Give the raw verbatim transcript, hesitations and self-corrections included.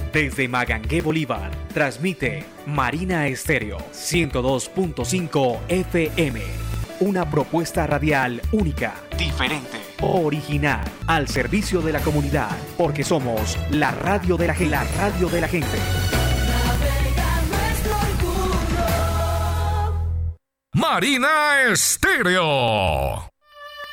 Desde Magangué, Bolívar, transmite Marina Estéreo ciento dos punto cinco F M. Una propuesta radial única, diferente, original, al servicio de la comunidad, porque somos la radio de la gente. La radio de la gente. Marina Estéreo.